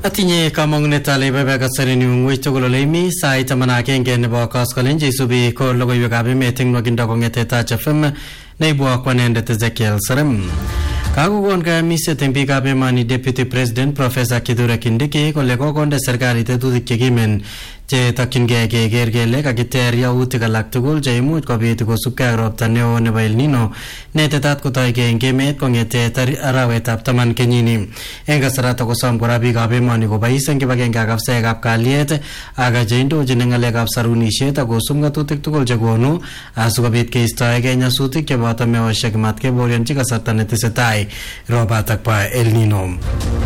Atinye kamang'unet ale kasareni ng'weny tugul ole imi sait 11 nebo koskolen cheisubi ko logoiwekab emet eng nwakindo kong'ete Touch FM neibwok kwanendet Ezekiel Serem. Kakokon kayamiset eng biikab emoni Deputy President Professor Kithure Kindiki kole kokonde serikali tetutik chekimen chetokyingei keker kele kakiter yautik alak tugul cheimuch kobit kosubkei ak ropta neo nebo El Nino netetat kotoigei eng emet kong'ete arawetab 10 kenyini. Eng kasarata kosom kora biikab emoni kobois eng kibagenge ak afisaekab kalyet ak cheindochin eng ng'alekab sarunisiet ak kosub ng'atutik tugul chekonu asikobit keistoegei nyasutik cheboto meoshek matkeborionchi kasarta netesetai robatak ba El Nino.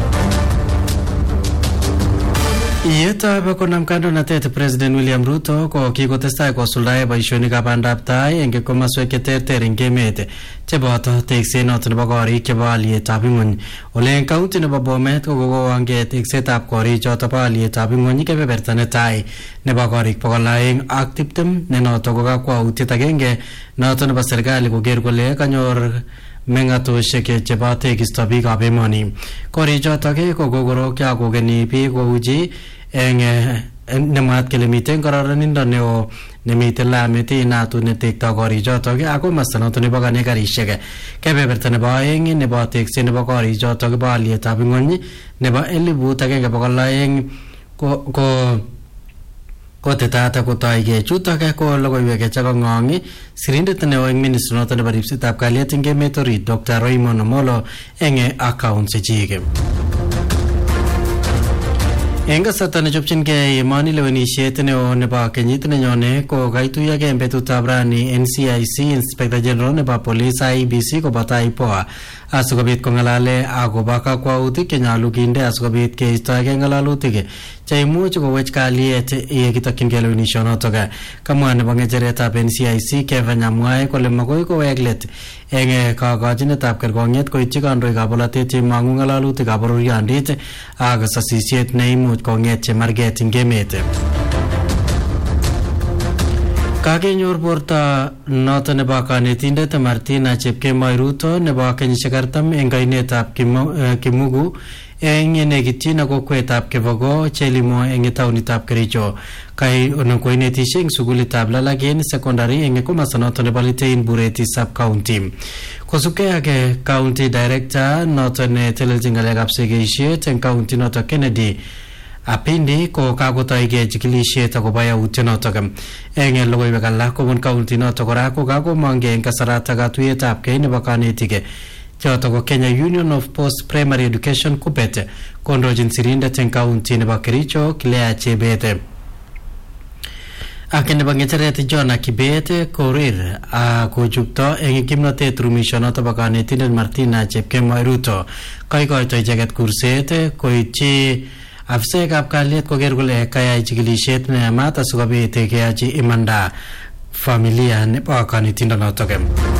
Yetab konam kandoinatet President William Ruto ko kikotestai kosuldae boisionikab bandab tai eng komoswek cheterter eng emet cheboto tekset noto nebo korik chebo alyetab ing'ony. Ole eng kaunti nebo Bomet ko kokowangei teksetab korik choto bo alyetab ing'ony kebeberta netai nebo korik 220 ne noto ko kakwautiet agenge noto nebo serikali koker kole kanyor meng'atoshek chebo tekisto biikab emoni. Korichotok ko kokorokyo ak kokeni biik kouchi eng nemwaat kele miten kororonindo neo nemiten lamit inatu netektoi korichotok ak komosta noto nebo karishek. Kebeberta nebo aeng nebo tekset nebo korichotok bo alyetab ing'ony nebo 1,200 ko tetata kotoigei chutok ko logoiwek chekang'ong sirindet neo eng ministry noto nebo ripsetab kalyet eng emet orit Dr. Raymond Omolo eng accounts chechik. Eng kasarta nechopchingei emoni lewenisiet neo nebo kenyit nenyone ko kaituyogei eng betutab rani NCIC Inspector General nebo Police IEBC koboto IPOA asikobit kong'alale akobo kakwautik chenyolu kinde asikobit keistoegei ng'alalutik cheimuch kowech kalyet yekitokyingei lewenishonotok. Kamwa nebo ng'echeretab NCIC Kevin Nyamwae kole makoi kowek let eng kakochinetab kerkong'et koityi kandoikab bolotet cheimong'u ng'alalutikab bororiondit ak sasisiet neimuch kong'et chemarget eng emet. Kakenyor borto noto nebo kanetindet Martina Chepkemoi Ruto nebo kenyisiek 40 eng kainetab Kimugu eng yenekityin ak kokwetab Kevogo Chelimo eng taunitab Kericho. Koinetishe eng sukulitab Lalagen Secondary eng komosta noto nebo Litein Bureti Sub-County. Kosubkei ak County Director noto netelelchin ng'alekab sekeisiet eng county noto Kennedy Apindi ko kakotoigei chikilisiet akobo yautyonotok. Eng logoiwek alak kobun county noto kora ko kakomongei eng kasarata katuiyetab kei nebo kanetik choto ko Kenya Union of Post Primary Education KUPPET kondochin sirindet eng county nebo Kericho Claire Chebet. Ak nebo ng'echeret John Kibet korir kochupto eng kimnotet rumishonoto bo kanetindet Martina Chepkemoi Ruto. Kaikoito icheket kurset koityi afisaekab kalyet koker kole kayai chikilisiet neyamat asikobit keyachi imanda familia nebo kanetindonotok.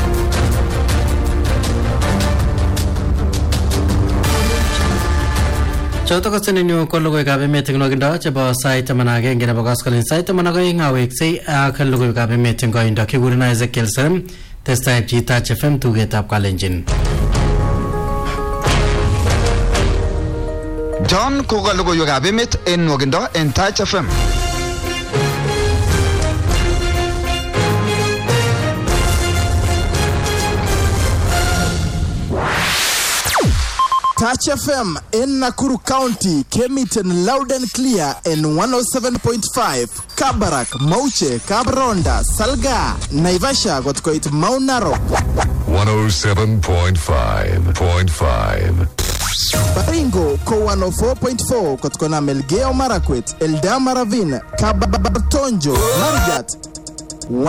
Chotok kosenenyu ko logoiwekab emet eng nwakindo chebo sait 11 nebo koskolen sait 12 aweksei ak logoiwekab emet eng koindo. Kigurena Ezekiel Serem, testai Touch FM tugetab Kalenjin. John koka logoiwekab emet en nwakindo en Touch FM. Touch FM in Nakuru County came it in loud and clear in 107.5. Kabarak, Mauche, Kabronda, Salga, Naivasha got quite Mount Narok. 107.5. Baringo ko 104.4 kotkona Melgeo Marakwet, Eldama Ravine, Kabatonjo, Marigat,